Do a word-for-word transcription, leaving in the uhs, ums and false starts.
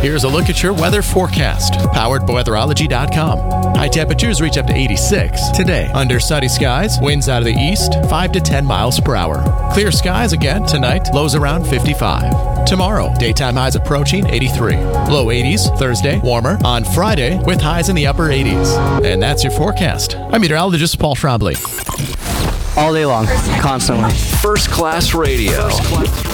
Here's a look at your weather forecast, powered by weatherology dot com. High temperatures reach up to eighty-six today. Under sunny skies, winds out of the east, five to ten miles per hour. Clear skies again tonight, lows around fifty-five. Tomorrow, daytime highs approaching eighty-three. Low eighties Thursday, warmer on Friday with highs in the upper eighties. And that's your forecast. I'm meteorologist Paul Schrabley. All day long, constantly. First Class Radio.